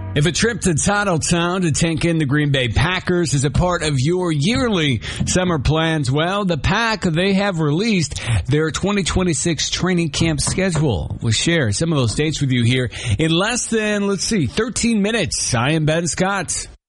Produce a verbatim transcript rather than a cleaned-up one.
If a trip to Town to take in the Green Bay Packers is a part of your yearly summer plans, well, the Pack, they have released their twenty twenty-six training camp schedule. We'll share some of those dates with you here in less than, let's see, thirteen minutes. I am Ben Scott.